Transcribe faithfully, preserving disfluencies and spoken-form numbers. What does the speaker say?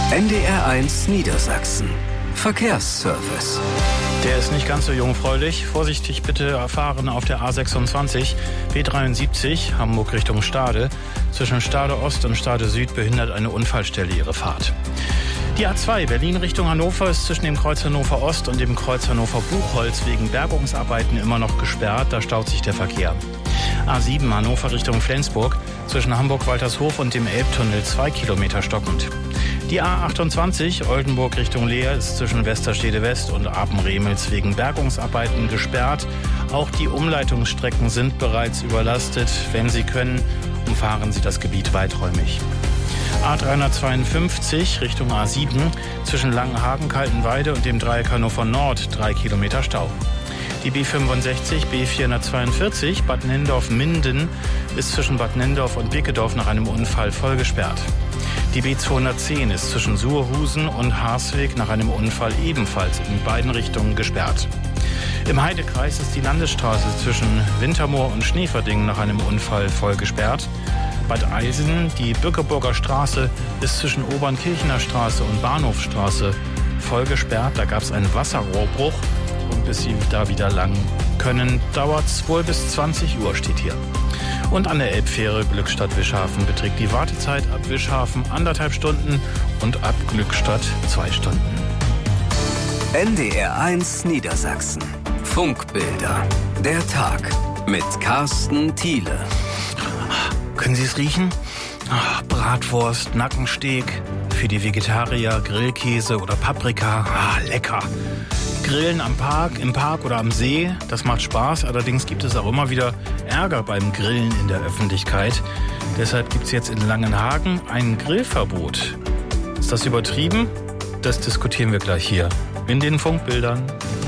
N D R eins Niedersachsen. Verkehrsservice. Der ist nicht ganz so jungfräulich. Vorsichtig bitte fahren auf der A sechsundzwanzig, B dreiundsiebzig, Hamburg Richtung Stade. Zwischen Stade Ost und Stade Süd behindert eine Unfallstelle ihre Fahrt. Die A zwei Berlin Richtung Hannover ist zwischen dem Kreuz Hannover Ost und dem Kreuz Hannover Buchholz wegen Bergungsarbeiten immer noch gesperrt. Da staut sich der Verkehr. A sieben Hannover Richtung Flensburg, zwischen Hamburg-Waltershof und dem Elbtunnel zwei Kilometer stockend. Die A achtundzwanzig Oldenburg Richtung Leer ist zwischen Westerstede West und Apen-Remels wegen Bergungsarbeiten gesperrt. Auch die Umleitungsstrecken sind bereits überlastet. Wenn Sie können, umfahren Sie das Gebiet weiträumig. A dreihundertzweiundfünfzig Richtung A sieben, zwischen Langenhagen, Kaltenweide und dem Dreieck Hannover Nord drei Kilometer Stau. Die B fünfundsechzig, B vierhundertzweiundvierzig, Bad Nendorf-Minden ist zwischen Bad Nendorf und Bickedorf nach einem Unfall voll gesperrt. Die B zweihundertzehn ist zwischen Suhrhusen und Harsweg nach einem Unfall ebenfalls in beiden Richtungen gesperrt. Im Heidekreis ist die Landesstraße zwischen Wintermoor und Schneeverdingen nach einem Unfall voll gesperrt. Bad Eilsen, die Bückeburger Straße, ist zwischen Obernkirchener Straße und Bahnhofstraße voll gesperrt. Da gab es einen Wasserrohrbruch. Und bis Sie da wieder lang können, dauert es wohl bis zwanzig Uhr, steht hier. Und an der Elbfähre Glückstadt-Wischhafen beträgt die Wartezeit ab Wischhafen anderthalb Stunden und ab Glückstadt zwei Stunden. N D R eins Niedersachsen. Funkbilder. Der Tag mit Carsten Thiele. Können Sie es riechen? Ach, Bratwurst, Nackensteak, für die Vegetarier Grillkäse oder Paprika. Ah, lecker. Grillen am Park, im Park oder am See, das macht Spaß. Allerdings gibt es auch immer wieder Ärger beim Grillen in der Öffentlichkeit. Deshalb gibt es jetzt in Langenhagen ein Grillverbot. Ist das übertrieben? Das diskutieren wir gleich hier in den Funkbildern.